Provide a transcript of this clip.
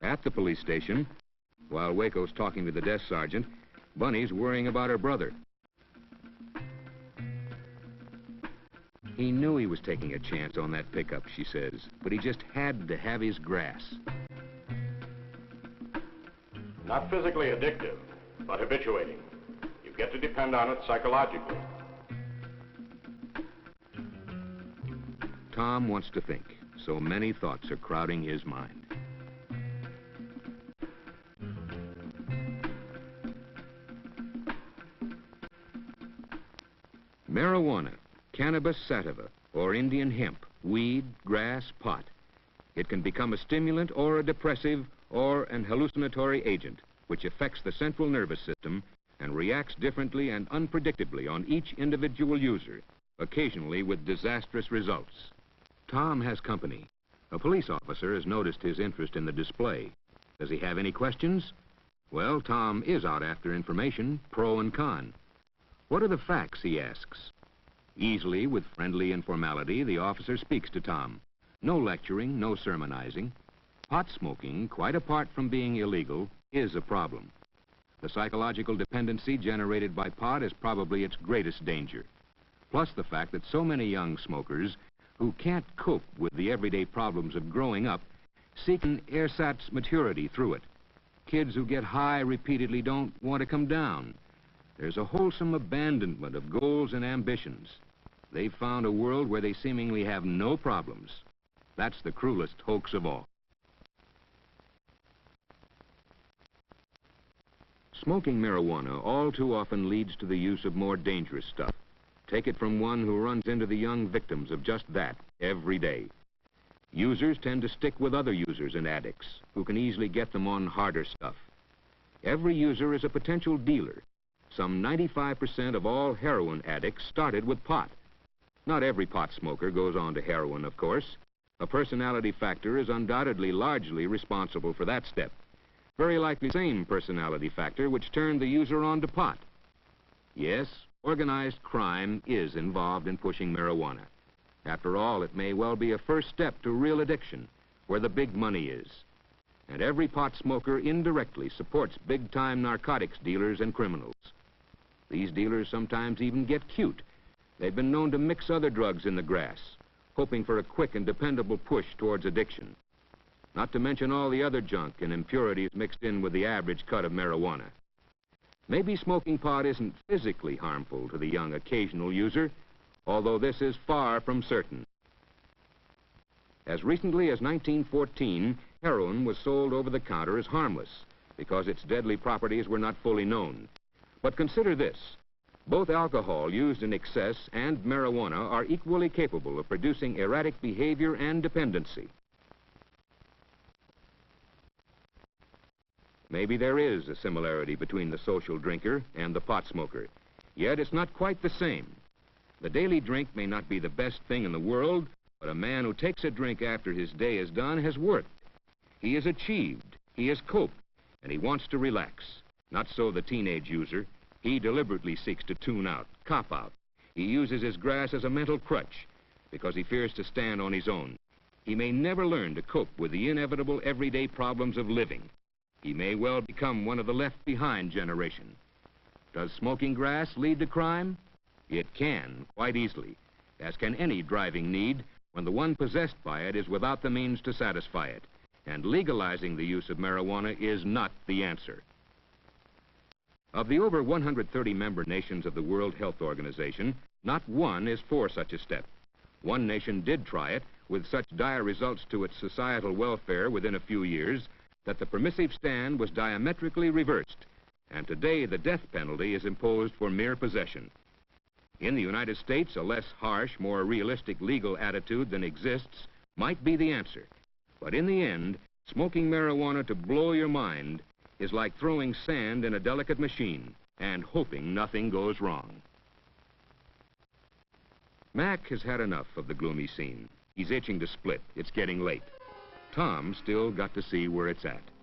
At the police station, while Waco's talking to the desk sergeant, Bunny's worrying about her brother. He knew he was taking a chance on that pickup, she says, but he just had to have his grass. Not physically addictive, but habituating. You get to depend on it psychologically. Tom wants to think, so many thoughts are crowding his mind. Marijuana, cannabis sativa, or Indian hemp, weed, grass, pot. It can become a stimulant or a depressive or an hallucinatory agent, which affects the central nervous system and reacts differently and unpredictably on each individual user, occasionally with disastrous results. Tom has company. A police officer has noticed his interest in the display. Does he have any questions? Well, Tom is out after information, pro and con. What are the facts, he asks. Easily, with friendly informality, the officer speaks to Tom. No lecturing, no sermonizing. Pot smoking, quite apart from being illegal, is a problem. The psychological dependency generated by pot is probably its greatest danger. Plus the fact that so many young smokers who can't cope with the everyday problems of growing up seek an ersatz maturity through it. Kids who get high repeatedly don't want to come down. There's a wholesome abandonment of goals and ambitions. They've found a world where they seemingly have no problems. That's the cruelest hoax of all. Smoking marijuana all too often leads to the use of more dangerous stuff. Take it from one who runs into the young victims of just that every day. Users tend to stick with other users and addicts who can easily get them on harder stuff. Every user is a potential dealer. Some 95% of all heroin addicts started with pot. Not every pot smoker goes on to heroin, of course. A personality factor is undoubtedly largely responsible for that step. Very likely the same personality factor which turned the user on to pot. Yes, organized crime is involved in pushing marijuana. After all, it may well be a first step to real addiction, where the big money is. And every pot smoker indirectly supports big-time narcotics dealers and criminals. These dealers sometimes even get cute. They've been known to mix other drugs in the grass, hoping for a quick and dependable push towards addiction. Not to mention all the other junk and impurities mixed in with the average cut of marijuana. Maybe smoking pot isn't physically harmful to the young occasional user, although this is far from certain. As recently as 1914, heroin was sold over the counter as harmless because its deadly properties were not fully known. But consider this. Both alcohol used in excess and marijuana are equally capable of producing erratic behavior and dependency. Maybe there is a similarity between the social drinker and the pot smoker, yet it's not quite the same. The daily drink may not be the best thing in the world, but a man who takes a drink after his day is done has worked. He has achieved, he has coped, and he wants to relax. Not so the teenage user. He deliberately seeks to tune out, cop out. He uses his grass as a mental crutch because he fears to stand on his own. He may never learn to cope with the inevitable everyday problems of living. He may well become one of the left-behind generation. Does smoking grass lead to crime? It can, quite easily, as can any driving need when the one possessed by it is without the means to satisfy it. And legalizing the use of marijuana is not the answer. Of the over 130 member nations of the World Health Organization, not one is for such a step. One nation did try it, with such dire results to its societal welfare within a few years, that the permissive stand was diametrically reversed, and today the death penalty is imposed for mere possession. In the United States, a less harsh, more realistic legal attitude than exists might be the answer. But in the end, smoking marijuana to blow your mind is like throwing sand in a delicate machine and hoping nothing goes wrong. Mac has had enough of the gloomy scene. He's itching to split. It's getting late. Tom still got to see where it's at.